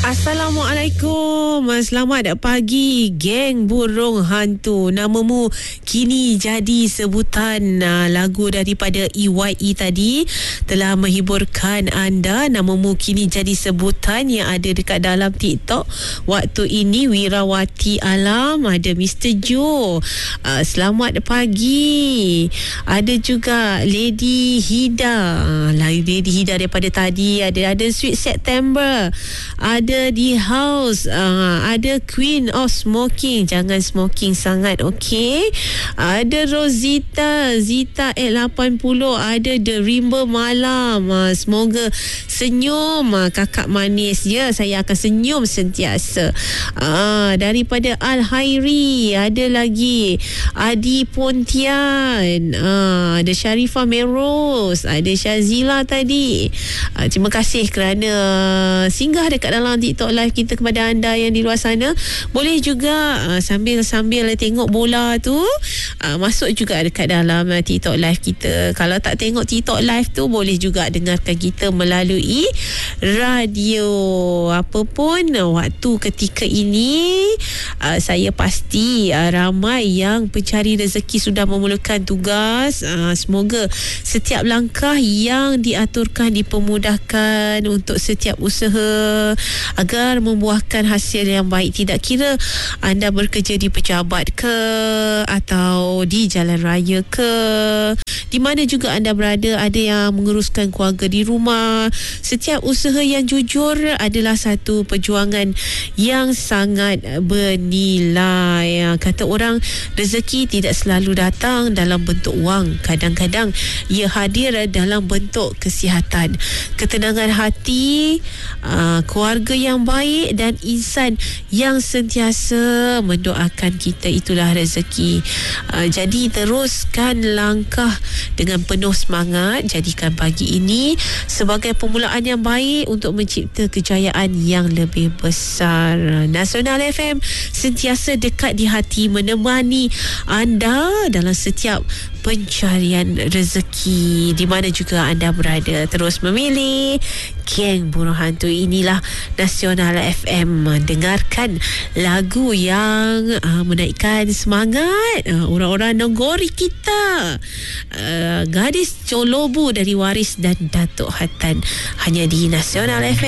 Assalamualaikum. Selamat pagi geng burung hantu. Namamu kini jadi sebutan. Lagu daripada EYE tadi telah menghiburkan anda. Namamu kini jadi sebutan yang ada dekat dalam TikTok. Waktu ini Wirawati Alam, ada Mr. Joe. Selamat pagi. Ada juga Lady Hida. Lady Hida daripada tadi. Ada Sweet September. Ada di house, ada Queen of Smoking, jangan smoking sangat, okey. Ada Rosita, Zita at80, ada The Rimba Malam. Semoga senyum kakak manis ya, saya akan senyum sentiasa. Daripada Al Hairi, ada lagi Adi Pontian, ada Sharifah Meros, ada Syazila tadi. Terima kasih kerana singgah dekat dalam TikTok live kita. Kepada anda yang di luar sana, boleh juga sambil tengok bola tu, masuk juga dekat dalam TikTok live kita. Kalau tak tengok TikTok live tu, boleh juga dengarkan kita melalui radio. Apapun waktu ketika ini, saya pasti ramai yang pencari rezeki sudah memulakan tugas. Semoga setiap langkah yang diaturkan dipermudahkan untuk setiap usaha agar membuahkan hasil yang baik. Tidak kira anda bekerja di pejabat ke atau di jalan raya ke, di mana juga anda berada, ada yang menguruskan keluarga di rumah. Setiap usaha yang jujur adalah satu perjuangan yang sangat bernilai. Kata orang, rezeki tidak selalu datang dalam bentuk wang. Kadang-kadang ia hadir dalam bentuk kesihatan, ketenangan hati, keluarga yang baik dan insan yang sentiasa mendoakan kita. Itulah rezeki. Jadi teruskan langkah dengan penuh semangat. Jadikan pagi ini sebagai permulaan yang baik untuk mencipta kejayaan yang lebih besar. Nasional FM sentiasa dekat di hati, menemani anda dalam setiap pencarian rezeki di mana juga anda berada. Terus memilih geng burung hantu. Inilah Nasional FM. Dengarkan lagu yang menaikkan semangat orang-orang Nogori kita. Gadis Colobu dari Waris dan Datuk Hatan, hanya di Nasional FM.